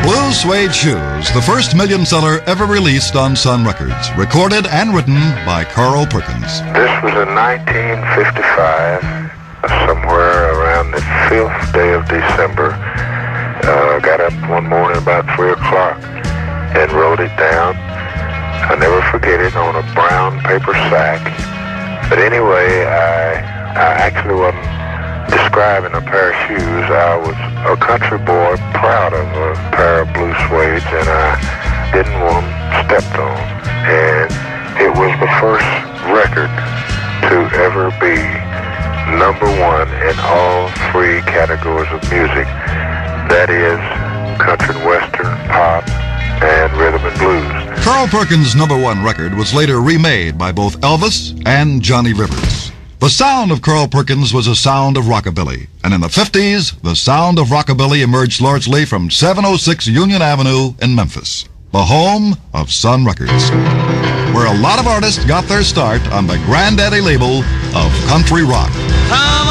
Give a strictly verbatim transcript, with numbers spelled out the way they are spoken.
Blue Suede Shoes, the first million seller ever released on Sun Records, recorded and written by Carl Perkins. This was in nineteen fifty-five, somewhere around the fifth day of December. I uh, got up one morning about three o'clock and wrote it down. I never forget it, on a brown paper sack. But anyway, I, I actually wasn't describing a pair of shoes. I was a country boy proud of a pair of blue suedes, and I didn't want them stepped on. And it was the first record to ever be number one in all three categories of music. That is country and western, pop, and rhythm and blues. Carl Perkins' number one record was later remade by both Elvis and Johnny Rivers. The sound of Carl Perkins was a sound of rockabilly, and in the fifties, the sound of rockabilly emerged largely from seven oh six Union Avenue in Memphis, the home of Sun Records, where a lot of artists got their start on the granddaddy label of country rock.